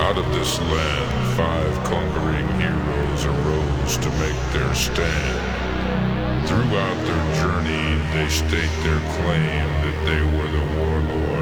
Out of this land, 5 conquering heroes arose to make their stand. Throughout their journey, they state their claim that they were the warlords.